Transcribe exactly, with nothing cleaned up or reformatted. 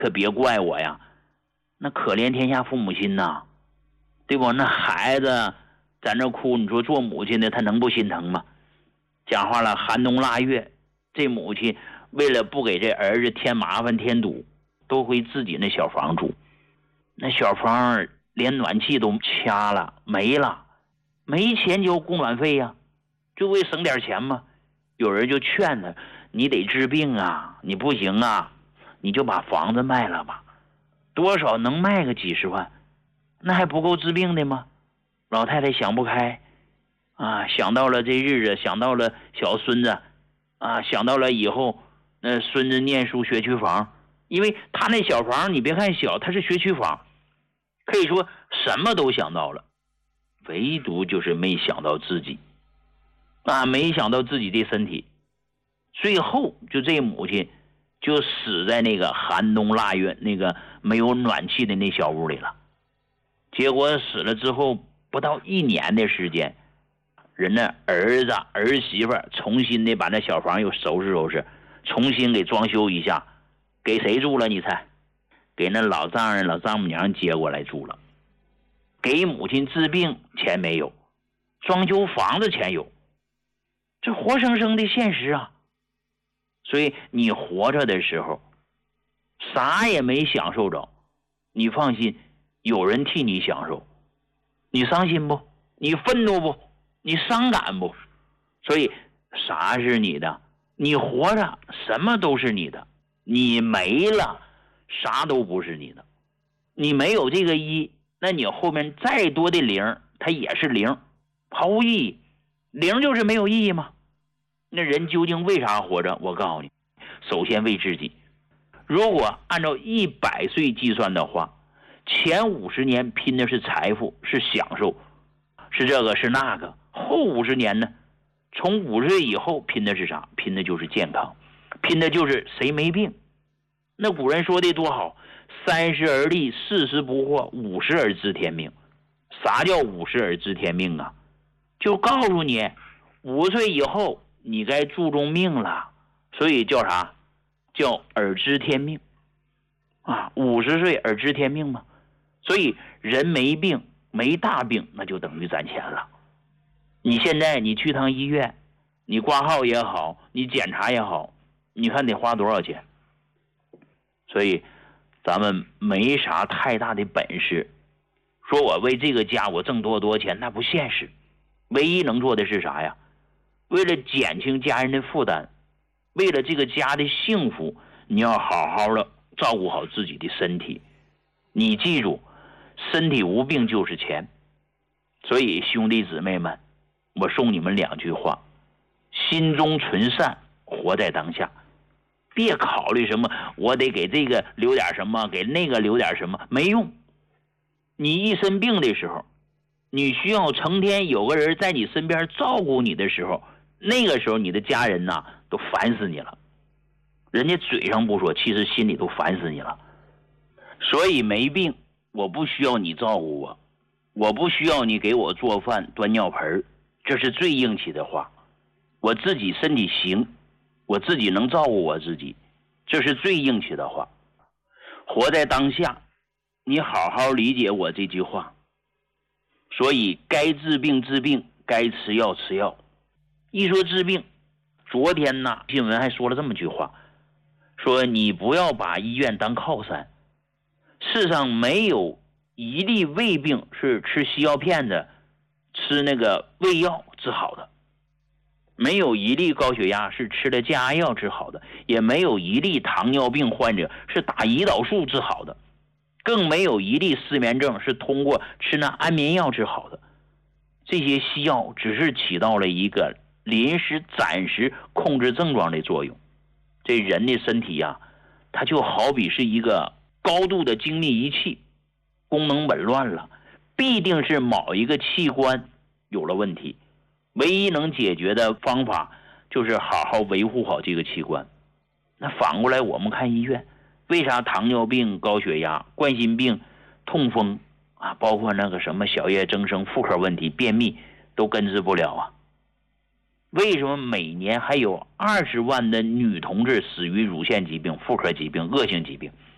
可别怪我呀。那可怜天下父母心呐，对不？那孩子在那哭，你说做母亲的他能不心疼吗？讲话了，寒冬腊月，这母亲为了不给这儿子添麻烦添堵，都回自己那小房住。那小房连暖气都掐了，没了，没钱交供暖费呀，就为省点钱嘛。有人就劝他，你得治病啊，你不行啊，你就把房子卖了吧，多少能卖个几十万，那还不够治病的吗？老太太想不开啊，想到了这日子，想到了小孙子啊，想到了以后那孙子念书学区房，因为他那小房你别看小，他是学区房，可以说什么都想到了，唯独就是没想到自己啊，没想到自己的身体。最后就这母亲就死在那个寒冬腊月那个没有暖气的那小屋里了。结果死了之后不到一年的时间，人家儿子儿媳妇重新的把那小房又收拾收拾，重新给装修一下，给谁住了你猜？给那老丈人老丈母娘接过来住了。给母亲治病钱没有，装修房子钱有，这活生生的现实啊。所以你活着的时候啥也没享受着，你放心，有人替你享受。你伤心不？你愤怒不？你伤感不？所以啥是你的？你活着什么都是你的，你没了啥都不是你的。你没有这个一，那你后面再多的零它也是零，毫无意义。零就是没有意义吗？那人究竟为啥活着？我告诉你，首先为自己。如果按照一百岁计算的话，前五十年拼的是财富，是享受，是这个是那个。后五十年呢，从五十岁以后拼的是啥？拼的就是健康，拼的就是谁没病。那古人说的多好，三十而立，四十不惑，五十而知天命。啥叫五十而知天命啊？就告诉你，五十岁以后你该注重命了，所以叫啥？叫耳知天命啊！五十岁耳知天命嘛。所以人没病没大病，那就等于攒钱了。你现在你去趟医院，你挂号也好，你检查也好，你看得花多少钱？所以咱们没啥太大的本事，说我为这个家我挣多多钱，那不现实。唯一能做的是啥呀？为了减轻家人的负担，为了这个家的幸福，你要好好的照顾好自己的身体。你记住，身体无病就是钱。所以兄弟姊妹们，我送你们两句话：心中存善，活在当下。别考虑什么我得给这个留点什么，给那个留点什么，没用。你一身病的时候，你需要成天有个人在你身边照顾你的时候，那个时候你的家人呐、啊、都烦死你了。人家嘴上不说，其实心里都烦死你了。所以没病，我不需要你照顾我，我不需要你给我做饭端尿盆，这是最硬气的话。我自己身体行，我自己能照顾我自己，这是最硬气的话。活在当下，你好好理解我这句话。所以该治病治病，该吃药吃药。一说治病，昨天呢新闻还说了这么句话，说你不要把医院当靠山。世上没有一例胃病是吃西药片的，吃那个胃药治好的，没有一例高血压是吃了降压药治好的，也没有一例糖尿病患者是打胰岛素治好的，更没有一例失眠症是通过吃那安眠药治好的。这些西药只是起到了一个临时暂时控制症状的作用。这人的身体呀、啊，它就好比是一个高度的精密仪器，功能紊乱了，必定是某一个器官有了问题。唯一能解决的方法就是好好维护好这个器官。那反过来我们看医院，为啥糖尿病、高血压、冠心病、痛风啊，包括那个什么小叶增生、妇科问题、便秘都根治不了啊？为什么每年还有二十万的女同志死于乳腺疾病、妇科疾病、恶性疾病？